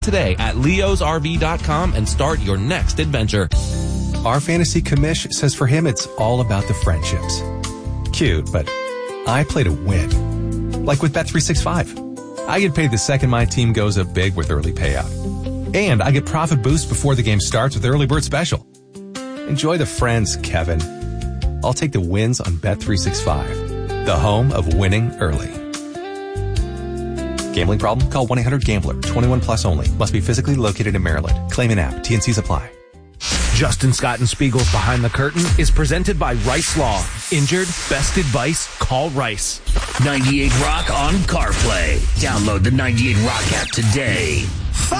today at leosrv.com and start your next adventure. Our fantasy commish says for him it's all about the friendships. Cute, but I play to win. Like with Bet365. I get paid the second my team goes up big with early payout. And I get profit boost before the game starts with Early Bird Special. Enjoy the friends, Kevin. I'll take the wins on Bet365, the home of winning early. Gambling problem? Call 1-800-GAMBLER. 21 plus only. Must be physically located in Maryland. Claim in app. T&Cs apply. Justin Scott and Spiegel's Behind the Curtain is presented by Rice Law. Injured? Best advice? Call Rice. 98 Rock on CarPlay. Download the 98 Rock app today.